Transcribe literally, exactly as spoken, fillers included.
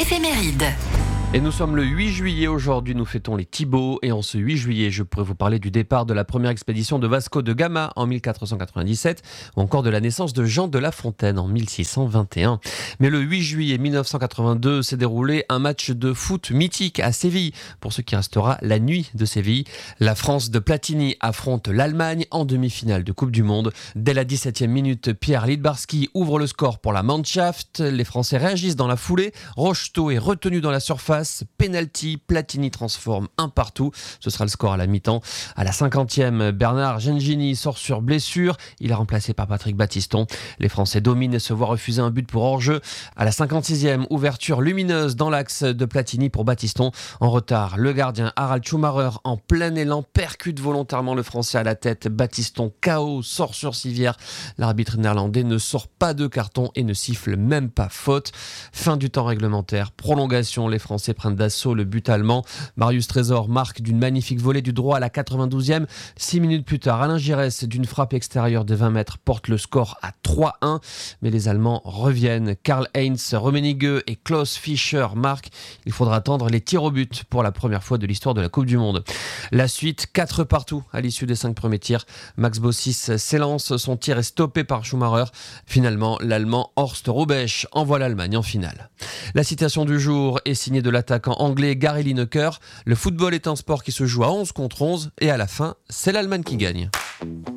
Éphéméride. Et nous sommes le huit juillet aujourd'hui, nous fêtons les Thibauts et en ce huit juillet, je pourrais vous parler du départ de la première expédition de Vasco de Gama en mille quatre cent quatre-vingt-dix-sept ou encore de la naissance de Jean de La Fontaine en mille six cent vingt et un. Mais le huit juillet mille neuf cent quatre-vingt-deux s'est déroulé un match de foot mythique à Séville, pour ce qui restera la nuit de Séville. La France de Platini affronte l'Allemagne en demi-finale de Coupe du Monde. Dès la dix-septième minute, Pierre Littbarski ouvre le score pour la Mannschaft. Les Français réagissent dans la foulée. Rocheteau est retenu dans la surface. Penalty, Platini transforme un partout. Ce sera le score à la mi-temps. À la cinquantième, Bernard Gengini sort sur blessure. Il est remplacé par Patrick Battiston. Les Français dominent et se voient refuser un but pour hors-jeu. À la cinquante-sixième, ouverture lumineuse dans l'axe de Platini pour Battiston. En retard, le gardien Harald Schumacher, en plein élan, percute volontairement le Français à la tête. Battiston, K O, sort sur civière. L'arbitre néerlandais ne sort pas de carton et ne siffle même pas faute. Fin du temps réglementaire. Prolongation, les Français prennent d'assaut le but allemand. Marius Trésor marque d'une magnifique volée du droit à la quatre-vingt-douzième. Six minutes plus tard, Alain Giresse d'une frappe extérieure de vingt mètres porte le score à trois un. Mais les Allemands reviennent. Karl-Heinz Rummenigge et Klaus Fischer marquent. Il faudra attendre les tirs au but pour la première fois de l'histoire de la Coupe du Monde. La suite, quatre partout à l'issue des cinq premiers tirs. Max Bossis s'élance, son tir est stoppé par Schumacher. Finalement, l'Allemand Horst Hrubesch envoie l'Allemagne en finale. La citation du jour est signée de l'attaquant anglais Gary Lineker. Le football est un sport qui se joue à onze contre onze et à la fin, c'est l'Allemagne qui gagne.